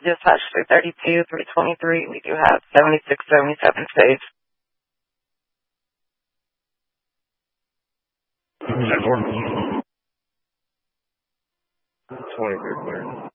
Dispatch 332, 323. We do have 76, 77 saves. 23 clear.